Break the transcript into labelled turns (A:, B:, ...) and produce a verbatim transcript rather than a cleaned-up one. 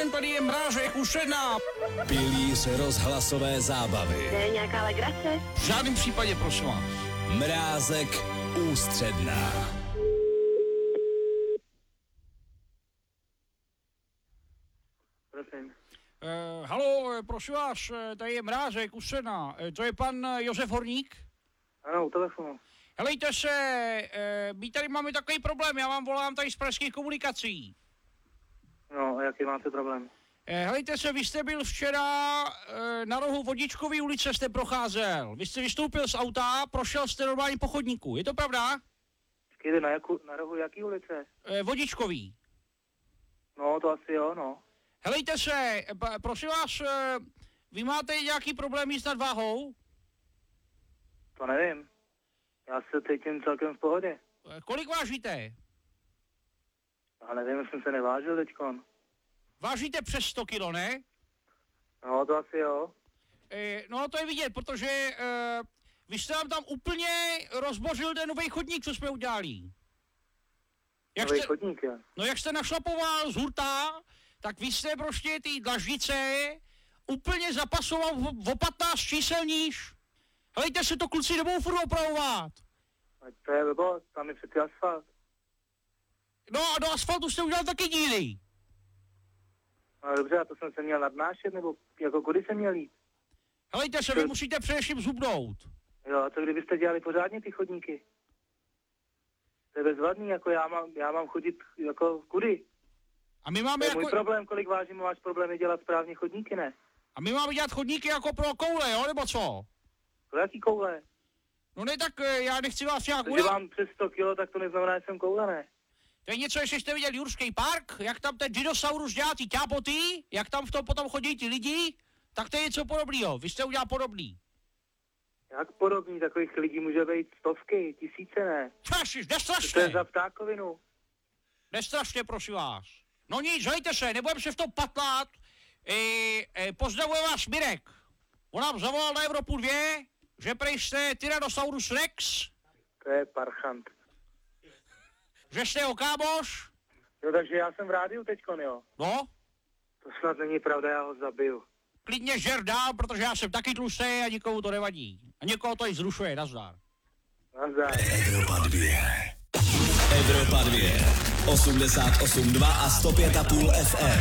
A: den, tady je Mrážek Ušena.
B: Pilíř rozhlasové zábavy.
C: To je nějaká legrace?
A: V žádném případě, prosím vás.
B: Mrázek Ústředná.
D: Prosím.
A: Uh, halo, eh, prosím vás, eh, tady je Mrázek Ušena. Uh, to je pan eh, Josef Horník?
D: Ano, u telefonu.
A: Helejte se, uh, my tady máme takový problém, já vám volám tady z pražských komunikací.
D: No, a jaký máte problém?
A: Uh, helejte se, vy jste byl včera uh, na rohu Vodičkový ulice, jste procházel. Vy jste vystoupil z auta, prošel jste normálně po chodníku, je to pravda?
D: Počkejte, na, jaku, na rohu jaký ulice?
A: Uh, Vodičkový.
D: No, to asi jo, no.
A: Helejte se, p- prosím vás, uh, vy máte nějaký problémy s nadváhou?
D: To nevím. Já se cítím celkem v pohodě.
A: Uh, kolik vážíte?
D: Já nevím, jsem se nevážil teďkon.
A: Vážíte přes sto kilo, ne?
D: No, to asi jo.
A: E, no to je vidět, protože e, vy jste nám tam úplně rozbořil ten nový chodník, co jsme udělali. Jak
D: Nový
A: jste,
D: chodník, jo.
A: no jak jste našlapoval z hurta, tak vy jste prostě ty dlaždice úplně zapasoval o patnáct čísel níž. Helejte se, to kluci nebudou furt opravovat.
D: Ať to je blbost, tam je přeci asfalt.
A: No a do asfaltu jste udělal taky díry.
D: No dobře, a to jsem se měl nadnášet, nebo jako kudy jsem měl jít?
A: Helejte se, vy musíte především zhubnout.
D: Jo, a co kdybyste dělali pořádně ty chodníky? To je bezvadný, jako já mám, já mám chodit jako kudy.
A: A my
D: To
A: máme
D: je
A: jako...
D: můj problém, kolik vážím, máš problém je dělat správně chodníky, ne?
A: A my máme dělat chodníky jako pro koule, jo, nebo co?
D: To jaký koule?
A: No ne, tak e, já nechci vás nějak
D: Když
A: udělat.
D: mám přes sto kilo, tak to neznamená, že jsem koule, ne?
A: To je něco, jestli jste viděl Jurský park, jak tam ten dinosaurus dělá ty ťápoty, jak tam v tom potom chodí ty lidi, tak to je něco podobného. Vy jste udělal podobný.
D: Jak podobný, takových lidí může být stovky, tisíce, ne?
A: Čašiš,
D: To je
A: nestrašte,
D: za ptákovinu.
A: nestrašte, prosím vás. No nic, hejte se, nebudeme se v tom patlat. E, e, pozdravuje vás Mirek. On nám zavolal na Evropu dvě, že prej jste Tyrannosaurus Rex,
D: To je parchant.
A: že jste jeho kámoš.
D: Jo, takže já jsem v rádiu teďkon, jo.
A: No,
D: To snad není pravda, já ho zabiju.
A: klidně žer dál, protože já jsem taky tlustý a nikomu to nevadí. A někoho to i zrušuje, nazdar.
D: Nazdar.
B: Evropa dvě. Evropa dvě. osmdesát osm dva a sto pět a půl F M.